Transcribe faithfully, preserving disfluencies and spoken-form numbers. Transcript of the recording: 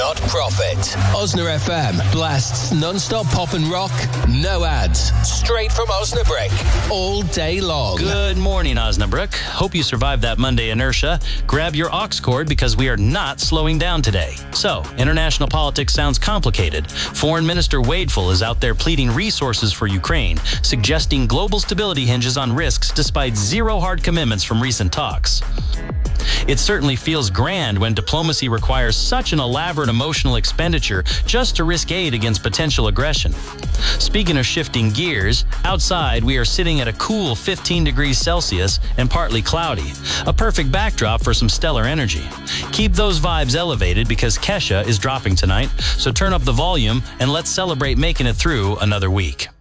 not profit. Osna F M blasts non-stop pop and rock, no ads, straight from Osnabrück, all day long. Good morning, Osnabrück. Hope you survived that Monday inertia. Grab your aux cord because we are not slowing down today. So, international politics sounds complicated. Foreign Minister Wadeful is out there pleading resources for Ukraine, suggesting global stability hinges on risks despite zero hard commitments from recent talks. It certainly feels grand when diplomacy requires such an elaborate emotional expenditure just to risk aid against potential aggression. Speaking of shifting gears, outside we are sitting at a cool fifteen degrees Celsius and partly cloudy, a perfect backdrop for some stellar energy. Keep those vibes elevated because Kesha is dropping tonight, so turn up the volume and let's celebrate making it through another week.